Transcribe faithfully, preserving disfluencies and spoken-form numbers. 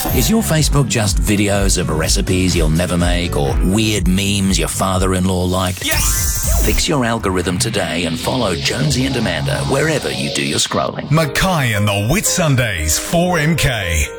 Is your Facebook just videos of recipes you'll never make or weird memes your father-in-law liked? Yes! Fix your algorithm today and follow Jonesy and Amanda wherever you do your scrolling. Mackay and the Whitsundays, four M K.